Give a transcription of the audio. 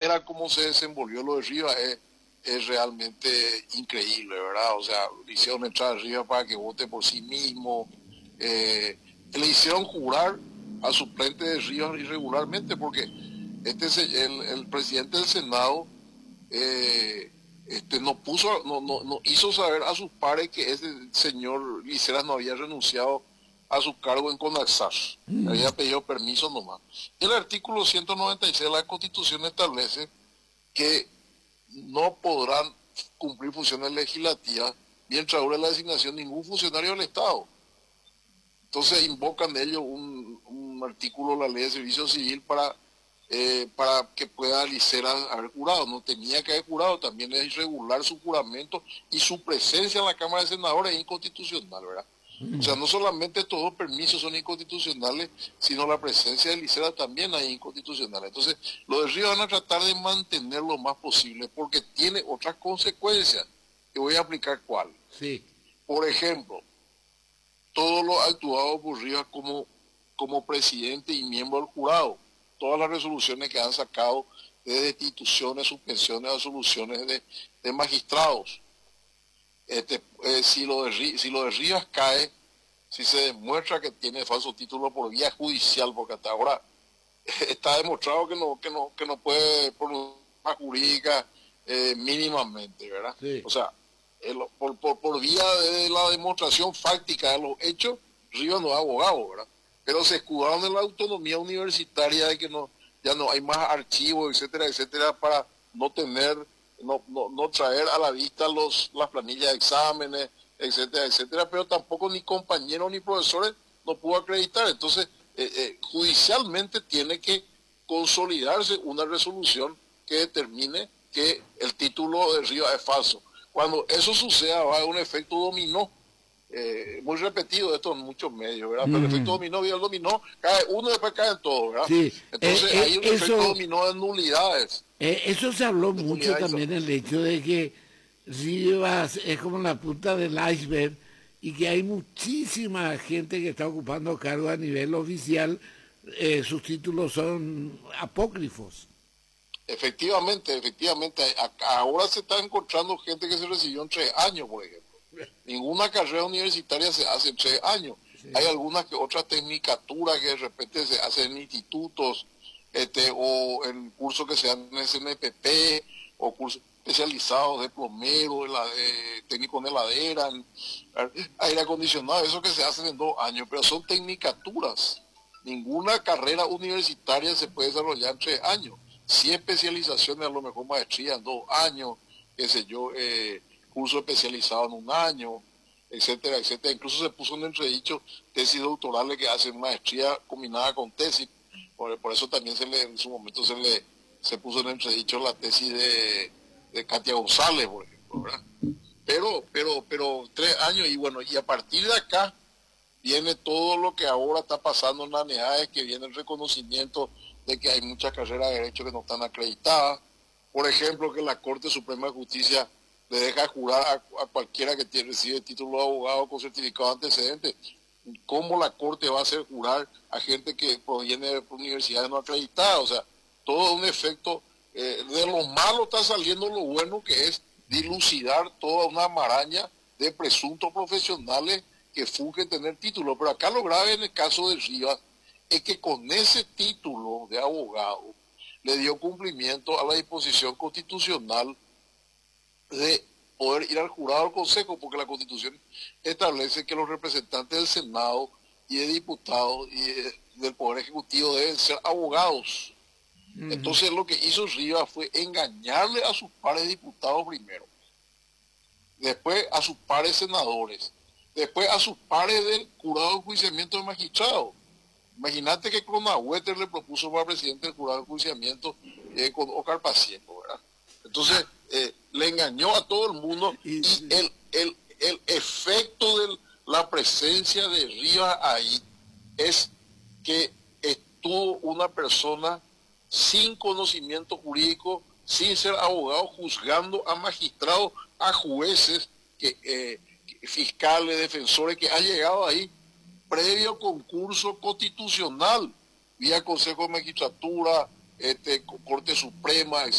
manera como se desenvolvió lo de Rivas es realmente increíble, ¿verdad? O sea, le hicieron entrar a Rivas para que vote por sí mismo, le hicieron jurar a suplente de Rivas irregularmente, porque el presidente del Senado no hizo saber a sus pares que ese señor Liceras no había renunciado a su cargo en CONAXAR, había pedido permiso nomás. El artículo 196 de la Constitución establece que no podrán cumplir funciones legislativas mientras dure la designación de ningún funcionario del Estado. Entonces invocan de ellos un artículo de la Ley de Servicio Civil para que pueda Liceras haber jurado. No tenía que haber jurado, también es irregular su juramento y su presencia en la Cámara de Senadores es inconstitucional, ¿verdad? O sea, no solamente todos los permisos son inconstitucionales, sino la presencia de Liceras también es inconstitucional. Entonces, los de Rivas van a tratar de mantener lo más posible, porque tiene otras consecuencias, que voy a aplicar cuál. Sí. Por ejemplo, todo lo actuado por Rivas como presidente y miembro del jurado, todas las resoluciones que han sacado de destituciones, suspensiones, absoluciones de magistrados. Si lo de Rivas cae, si se demuestra que tiene falso título por vía judicial, porque hasta ahora está demostrado que no puede por una jurídica mínimamente, ¿verdad? Sí. O sea, por vía de la demostración fáctica de los hechos, Rivas no es abogado, ¿verdad? Pero se escudaron en la autonomía universitaria de que ya no hay más archivos, etcétera, etcétera, para no traer a la vista las planillas de exámenes, etcétera, etcétera, pero tampoco ni compañeros ni profesores no pudo acreditar. Entonces, judicialmente tiene que consolidarse una resolución que determine que el título de Rivas es falso. Cuando eso suceda va a haber un efecto dominó, muy repetido esto en muchos medios, ¿verdad? Pero el efecto dominó, vía el dominó, cae uno y después caen todos, ¿verdad? Sí. Entonces hay un efecto dominó de nulidades. Eso se habló mucho también, el hecho de que Rivas es como la punta del iceberg y que hay muchísima gente que está ocupando cargos a nivel oficial, sus títulos son apócrifos. Efectivamente, ahora se está encontrando gente que se recibió en 3 años, por ejemplo. Ninguna carrera universitaria se hace en 3 años. Sí. Hay algunas otras tecnicaturas que de repente se hacen en institutos, o en cursos que se dan en SNPP, o cursos especializados de plomero, técnico en heladera, en aire acondicionado, eso que se hacen en 2 años, pero son tecnicaturas. Ninguna carrera universitaria se puede desarrollar en 3 años. 100 especializaciones, a lo mejor maestría en 2 años, qué sé yo, curso especializado en 1 año, etcétera, etcétera. Incluso se puso en entredicho tesis doctorales que hacen maestría combinada con tesis. Por eso también en su momento se puso en entredicho la tesis de Katia González, por ejemplo, ¿verdad? Pero 3 años, y bueno, y a partir de acá viene todo lo que ahora está pasando en la ANEAE, que viene el reconocimiento de que hay muchas carreras de derecho que no están acreditadas. Por ejemplo, que la Corte Suprema de Justicia le deja jurar a cualquiera que recibe título de abogado con certificado de antecedentes. ¿Cómo la Corte va a hacer jurar a gente que proviene de universidades no acreditadas? O sea, todo un efecto, de lo malo está saliendo lo bueno, que es dilucidar toda una maraña de presuntos profesionales que fungen tener título. Pero acá lo grave en el caso de Rivas es que con ese título de abogado le dio cumplimiento a la disposición constitucional de poder ir al jurado del Consejo, porque la Constitución establece que los representantes del Senado y de diputados y del Poder Ejecutivo deben ser abogados. Entonces lo que hizo Rivas fue engañarle a sus pares diputados primero, después a sus pares senadores, después a sus pares del jurado de enjuiciamiento de magistrados. Imagínate que Cronahueter le propuso para presidente del jurado de enjuiciamiento con Oscar Pacienco, ¿verdad? Entonces le engañó a todo el mundo, y el efecto de la presencia de Rivas ahí es que estuvo una persona sin conocimiento jurídico, sin ser abogado, juzgando a magistrados, a jueces, fiscales, defensores, que han llegado ahí previo concurso constitucional, vía Consejo de Magistratura, Corte Suprema, etc.